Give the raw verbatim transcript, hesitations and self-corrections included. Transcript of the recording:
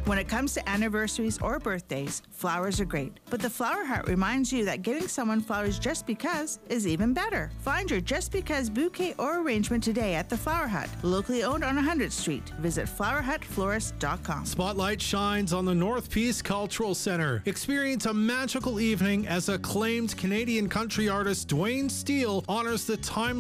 When it comes to anniversaries or birthdays, flowers are great. But the Flower Hut reminds you that getting someone flowers just because is even better. Find your Just Because bouquet or arrangement today at the Flower Hut, locally owned on one hundredth Street. Visit flower hut florist dot com. Spotlight shines on the North Peace Cultural Centre. Experience a magical evening as acclaimed Canadian country artist Dwayne Steele honors the timeless